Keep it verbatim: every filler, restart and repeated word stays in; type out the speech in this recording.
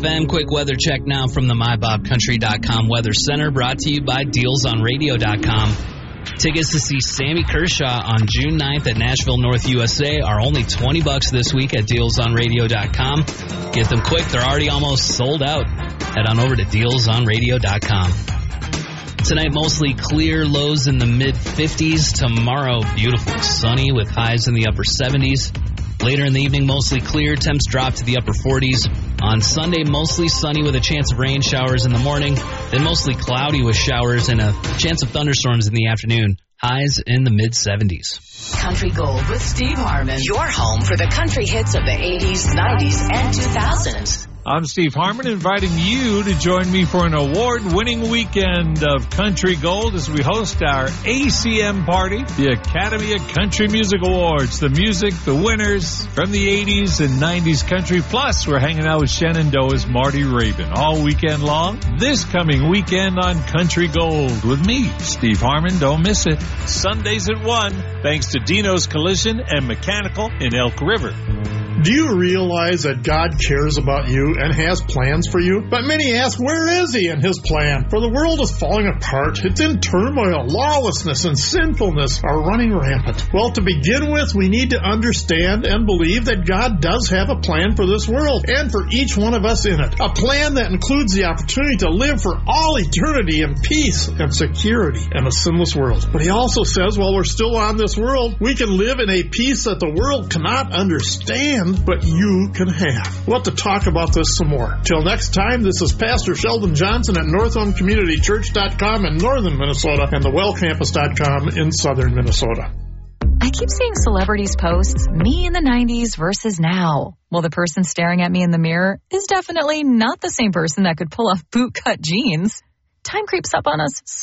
F M quick weather check now from the my bob country dot com Weather Center, brought to you by deals on radio dot com. Tickets to see Sammy Kershaw on June ninth at Nashville North U S A are only twenty bucks this week at deals on radio dot com. Get them quick. They're already almost sold out. Head on over to deals on radio dot com. Tonight, mostly clear, lows in the mid fifties. Tomorrow, beautiful, sunny with highs in the upper seventies. Later in the evening, mostly clear. Temps drop to the upper forties. On Sunday, mostly sunny with a chance of rain showers in the morning. Then mostly cloudy with showers and a chance of thunderstorms in the afternoon. Highs in the mid seventies. Country Gold with Steve Harmon. Your home for the country hits of the eighties, nineties, and two thousands. I'm Steve Harmon, inviting you to join me for an award-winning weekend of Country Gold as we host our A C M party, the Academy of Country Music Awards. The music, the winners from the eighties and nineties country. Plus, we're hanging out with Shenandoah's Marty Raybon all weekend long. This coming weekend on Country Gold with me, Steve Harmon. Don't miss it. Sundays at one, thanks to Dino's Collision and Mechanical in Elk River. Do you realize that God cares about you and has plans for you? But many ask, where is he in his plan? For the world is falling apart. It's in turmoil. Lawlessness and sinfulness are running rampant. Well, to begin with, we need to understand and believe that God does have a plan for this world and for each one of us in it. A plan that includes the opportunity to live for all eternity in peace and security in a sinless world. But he also says, while we're still on this world, we can live in a peace that the world cannot understand, but you can have. We'll have to talk about this some more. Till next time, this is Pastor Sheldon Johnson at northland community church dot com in northern Minnesota and the well campus dot com in southern Minnesota. I keep seeing celebrities post me in the nineties versus now. Well, the person staring at me in the mirror is definitely not the same person that could pull off bootcut jeans. Time creeps up on us